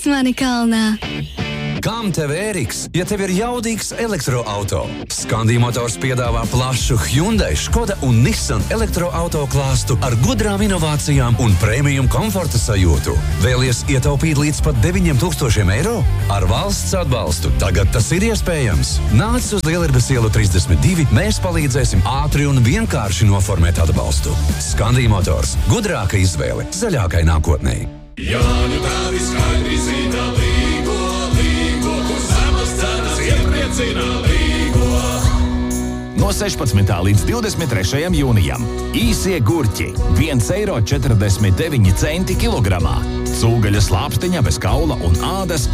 Ievedīs mani kalnā. Kam tev, Ēriks, ja tev ir jaudīgs elektroauto? Scandi Motors piedāvā plašu Hyundai, Škoda un Nissan elektroauto klāstu ar gudrām inovācijām un premium komforta sajūtu. Vēlies ietaupīt līdz pat 9,000 eiro? Ar valsts atbalstu tagad tas ir iespējams. Nāc uz Lielerbes ielu 32, mēs palīdzēsim ātri un vienkārši noformēt atbalstu. Scandi Motors – gudrāka izvēle zaļākai nākotnei. Jā, nu tādi skaidri zina līgo, kur zemes cenas iepriecina līgo. No 16. līdz 23. jūnijam īsie gurķi 1,49 eiro kilogramā. Cūgaļas lāpstiņa bez kaula un ādas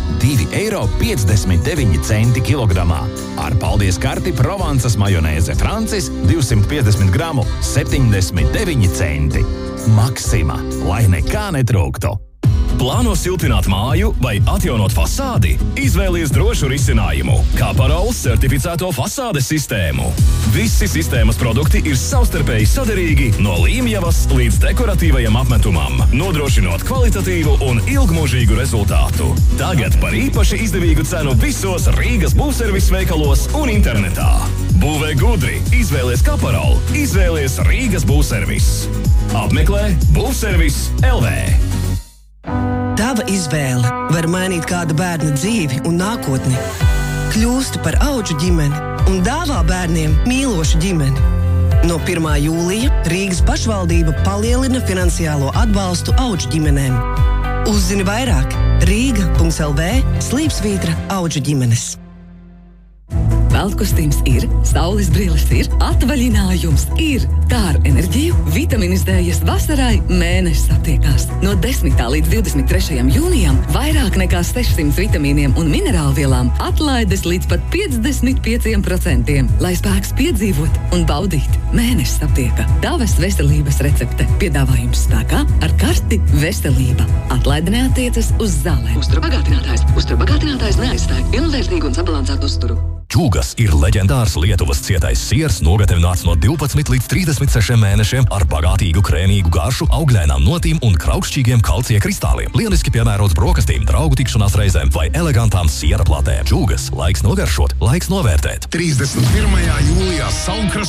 2,59 eiro kilogramā. Ar paldies karti Provances majonēze Francis 250 gramu 79 centi. Maksima, lai nekā netrūktu. Plāno siltināt māju vai atjaunot fasādi? Izvēlies drošu risinājumu – Kaparols certificēto fasādes sistēmu. Visi sistēmas produkti ir savstarpēji saderīgi no līmjavas līdz dekoratīvajam apmetumam, nodrošinot kvalitatīvu un ilgmūžīgu rezultātu. Tagad par īpaši izdevīgu cenu visos Rīgas būvservis veikalos un internetā. Būvē gudri, izvēlies Kaparolu, izvēlies Rīgas būvservis. Apmeklē būvservis LV. Tava izvēle var mainīt kāda bērna dzīvi un nākotni. Kļūsti par audžu ģimeni un dāvā bērniem mīlošu ģimeni. No 1. jūlija Rīgas pašvaldība palielina finansiālo atbalstu audžu ģimenēm. Uzzini vairāk Rīga.lv/audžu ģimenes. Veltkostīms ir, saules brilles ir, atvaļinājums ir. Tā ar enerģiju vitamīnas dējas vasarai mēnesis attiekās. No 10. līdz 23. jūnijam vairāk nekā 600 vitamīniem un minerālvielām atlaides līdz pat 55%, lai spēks piedzīvot un baudīt. Mēnesis aptieka. Tavas veselības recepte. Piedāvājums spēkā ar karti Veselība. Atlaide neatiecas uz zālēm. Uzturbagātinātājs neaizstāj ilgvērtīgu un sabalansētu uzturu. Čūgas ir leģendārs Lietuvas cietais siers, nogatavināts no 12 līdz 36 mēnešiem ar bagātīgu krēmīgu garšu, augļainām notīm un kraukšķīgiem kalcija kristāliem. Lieliski piemērots brokastīm, draugu tikšanās reizēm vai elegantām siera platēm. Čūgas, laiks nogaršot, laiks novērtēt. 31. jūlijā Saulkrasta